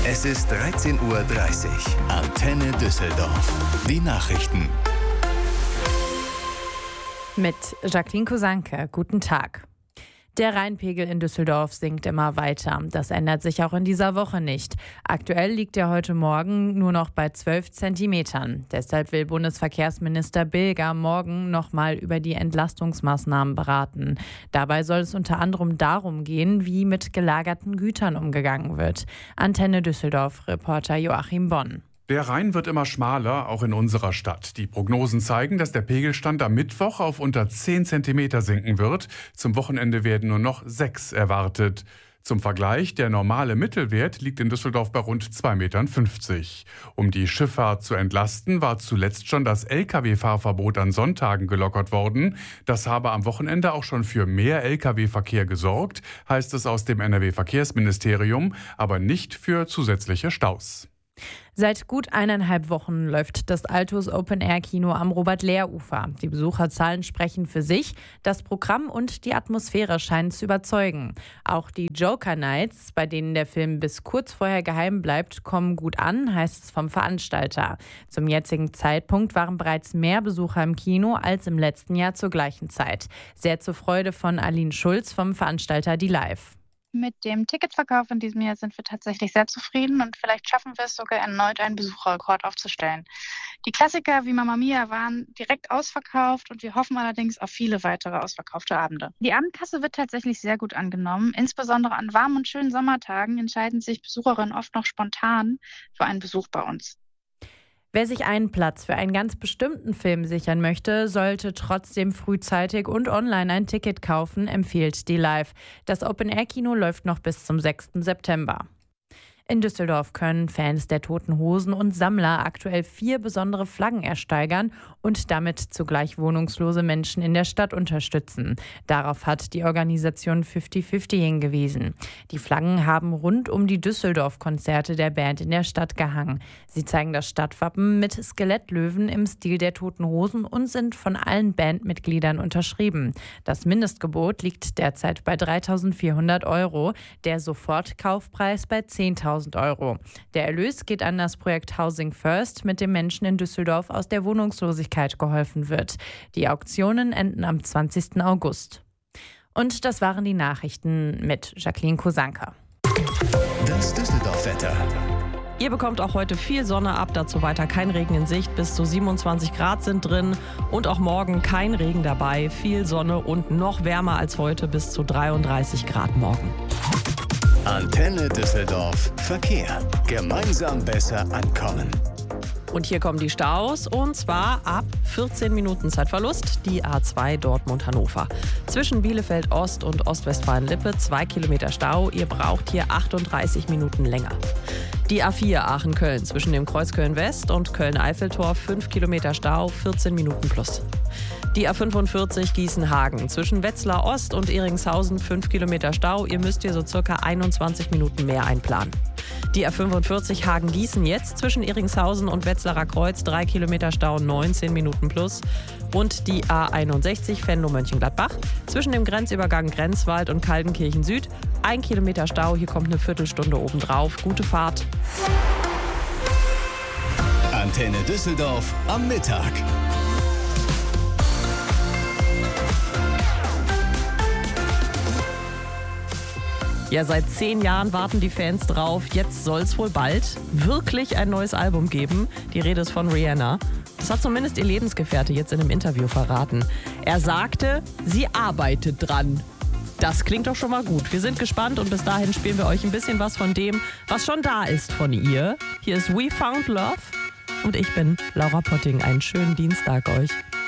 Es ist 13:30 Uhr. Antenne Düsseldorf. Die Nachrichten. Mit Jacqueline Kosanke. Guten Tag. Der Rheinpegel in Düsseldorf sinkt immer weiter. Das ändert sich auch in dieser Woche nicht. Aktuell liegt er heute Morgen nur noch bei 12 Zentimetern. Deshalb will Bundesverkehrsminister Bilger morgen nochmal über die Entlastungsmaßnahmen beraten. Dabei soll es unter anderem darum gehen, wie mit gelagerten Gütern umgegangen wird. Antenne Düsseldorf-Reporter Joachim Bonn. Der Rhein wird immer schmaler, auch in unserer Stadt. Die Prognosen zeigen, dass der Pegelstand am Mittwoch auf unter 10 Zentimeter sinken wird. Zum Wochenende werden nur noch 6 erwartet. Zum Vergleich, der normale Mittelwert liegt in Düsseldorf bei rund 2,50 Metern. Um die Schifffahrt zu entlasten, war zuletzt schon das Lkw-Fahrverbot an Sonntagen gelockert worden. Das habe am Wochenende auch schon für mehr Lkw-Verkehr gesorgt, heißt es aus dem NRW-Verkehrsministerium, aber nicht für zusätzliche Staus. Seit gut 1,5 Wochen läuft das Altus Open-Air-Kino am Robert-Lehr-Ufer. Die Besucherzahlen sprechen für sich. Das Programm und die Atmosphäre scheinen zu überzeugen. Auch die Joker Nights, bei denen der Film bis kurz vorher geheim bleibt, kommen gut an, heißt es vom Veranstalter. Zum jetzigen Zeitpunkt waren bereits mehr Besucher im Kino als im letzten Jahr zur gleichen Zeit. Sehr zur Freude von Aline Schulz vom Veranstalter Die Live. Mit dem Ticketverkauf in diesem Jahr sind wir tatsächlich sehr zufrieden und vielleicht schaffen wir es sogar erneut, einen Besucherrekord aufzustellen. Die Klassiker wie Mamma Mia waren direkt ausverkauft und wir hoffen allerdings auf viele weitere ausverkaufte Abende. Die Abendkasse wird tatsächlich sehr gut angenommen. Insbesondere an warmen und schönen Sommertagen entscheiden sich Besucherinnen oft noch spontan für einen Besuch bei uns. Wer sich einen Platz für einen ganz bestimmten Film sichern möchte, sollte trotzdem frühzeitig und online ein Ticket kaufen, empfiehlt die Live. Das Open-Air-Kino läuft noch bis zum 6. September. In Düsseldorf können Fans der Toten Hosen und Sammler aktuell 4 besondere Flaggen ersteigern und damit zugleich wohnungslose Menschen in der Stadt unterstützen. Darauf hat die Organisation 50/50 hingewiesen. Die Flaggen haben rund um die Düsseldorf-Konzerte der Band in der Stadt gehangen. Sie zeigen das Stadtwappen mit Skelettlöwen im Stil der Toten Hosen und sind von allen Bandmitgliedern unterschrieben. Das Mindestgebot liegt derzeit bei 3.400 €, der Sofortkaufpreis bei 10.000 €. Der Erlös geht an das Projekt Housing First, mit dem Menschen in Düsseldorf aus der Wohnungslosigkeit geholfen wird. Die Auktionen enden am 20. August. Und das waren die Nachrichten mit Jacqueline Kosanke. Das Düsseldorf-Wetter. Ihr bekommt auch heute viel Sonne ab, dazu weiter kein Regen in Sicht, bis zu 27 Grad sind drin und auch morgen kein Regen dabei, viel Sonne und noch wärmer als heute, bis zu 33 Grad morgen. Antenne Düsseldorf. Verkehr. Gemeinsam besser ankommen. Und hier kommen die Staus, und zwar ab 14 Minuten Zeitverlust, die A2 Dortmund-Hannover. Zwischen Bielefeld Ost und Ostwestfalen-Lippe 2 Kilometer Stau. Ihr braucht hier 38 Minuten länger. Die A4 Aachen-Köln zwischen dem Kreuz Köln-West und Köln-Eiffeltor 5 Kilometer Stau, 14 Minuten plus. Die A45 Gießen-Hagen zwischen Wetzlar Ost und Eringshausen 5 Kilometer Stau. Ihr müsst hier so circa 21 Minuten mehr einplanen. Die A45 Hagen-Gießen jetzt zwischen Eringshausen und Wetzlarer Kreuz 3 Kilometer Stau, 19 Minuten plus. Und die A61 Venlo-Mönchengladbach zwischen dem Grenzübergang Grenzwald und Kaldenkirchen Süd 1 Kilometer Stau. Hier kommt eine Viertelstunde obendrauf. Gute Fahrt. Antenne Düsseldorf am Mittag. Ja, seit 10 Jahren warten die Fans drauf. Jetzt soll es wohl bald wirklich ein neues Album geben. Die Rede ist von Rihanna. Das hat zumindest ihr Lebensgefährte jetzt in einem Interview verraten. Er sagte, sie arbeitet dran. Das klingt doch schon mal gut. Wir sind gespannt und bis dahin spielen wir euch ein bisschen was von dem, was schon da ist von ihr. Hier ist We Found Love und ich bin Laura Potting. Einen schönen Dienstag euch.